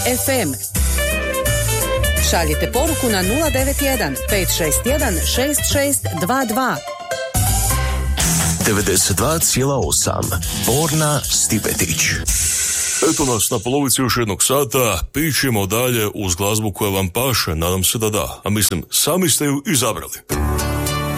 FM. Šaljite poruku na 091 561 6622. 92,8 Borna Stipetić. Eto nas na polovici još jednog sata, pićemo dalje uz glazbu koja vam paše, nadam se da da, a mislim, sami ste ju izabrali.